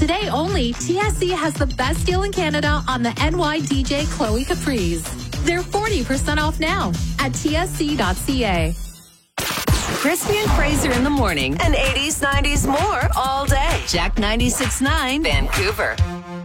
Today only, TSC has the best deal in Canada on the NY DJ Chloe Caprice. They're 40% off now at tsc.ca. Crispy and Fraser in the morning and 80s, 90s more all day. Jack 96.9 Vancouver.